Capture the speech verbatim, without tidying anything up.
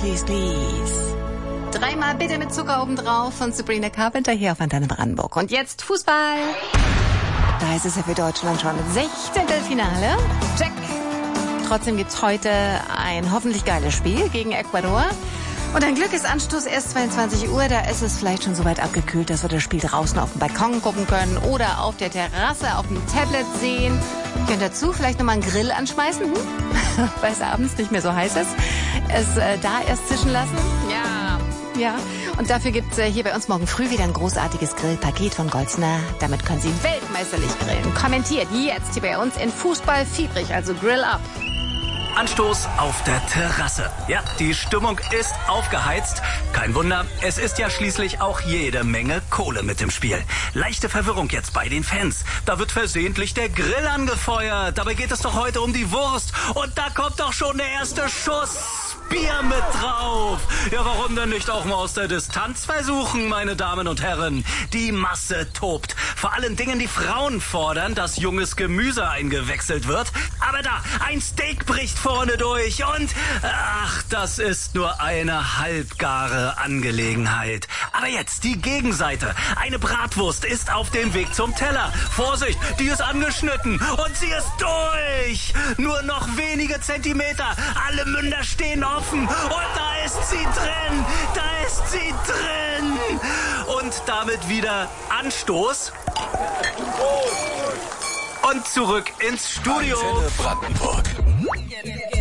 please, please. Dreimal bitte mit Zucker obendrauf von Sabrina Carpenter hier auf Antenne Brandenburg. Und jetzt Fußball. Da ist es ja für Deutschland schon Sechzehntelfinale. Check. Trotzdem gibt's heute ein hoffentlich geiles Spiel gegen Ecuador. Und ein Glück ist Anstoß erst zweiundzwanzig Uhr. Da ist es vielleicht schon so weit abgekühlt, dass wir das Spiel draußen auf dem Balkon gucken können oder auf der Terrasse auf dem Tablet sehen. Ihr könnt dazu vielleicht nochmal einen Grill anschmeißen, hm? Weil es abends nicht mehr so heiß ist. Es äh, da erst zischen lassen. Ja, ja. Und dafür gibt's äh, hier bei uns morgen früh wieder ein großartiges Grillpaket von Goldsner. Damit können Sie weltmeisterlich grillen. Kommentiert jetzt hier bei uns in Fußball fiebrig, also Grill up. Anstoß auf der Terrasse. Ja, die Stimmung ist aufgeheizt. Kein Wunder, es ist ja schließlich auch jede Menge Kohle mit im Spiel. Leichte Verwirrung jetzt bei den Fans. Da wird versehentlich der Grill angefeuert. Dabei geht es doch heute um die Wurst. Und da kommt doch schon der erste Schuss. Bier mit drauf. Ja, warum denn nicht auch mal aus der Distanz versuchen, meine Damen und Herren? Die Masse tobt. Vor allen Dingen die Frauen fordern, dass junges Gemüse eingewechselt wird. Aber da, ein Steak bricht vorne durch und, ach, das ist nur eine halbgare Angelegenheit. Aber jetzt die Gegenseite. Eine Bratwurst ist auf dem Weg zum Teller. Vorsicht, die ist angeschnitten und sie ist durch. Nur noch wenige Zentimeter. Alle Münder stehen offen. Und da ist sie drin, da ist sie drin. Und damit wieder Anstoß. Und zurück ins Studio. Antenne Brandenburg.